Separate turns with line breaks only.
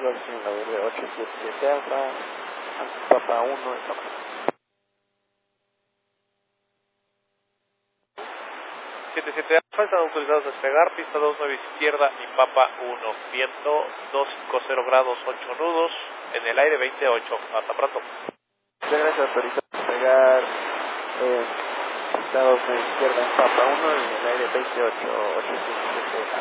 Eagle sin la de 877 Alfa, Papa 1 en Papa.
77 Alfa, están autorizados a despegar, pista 29 izquierda y Papa 1, viento 250 grados 8 nudos, en el aire 28, hasta pronto.
Muchas gracias, autorizado a despegar, pista 29 izquierda en Papa 1 y en el aire 28, 877